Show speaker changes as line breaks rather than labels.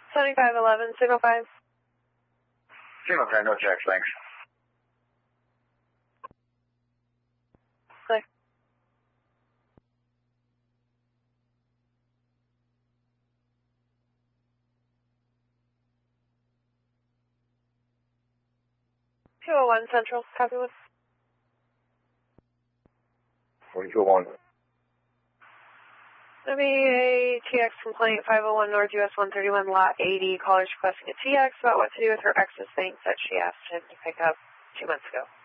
7511, signal 5.
Signal 10, no checks, thanks.
Clear. (201) Central, copy one.
4201.
It'll be a TX complaint, 501 North US 131, Lot 80. Caller's requesting a TX about what to do with her ex's things that she asked him to pick up 2 months ago.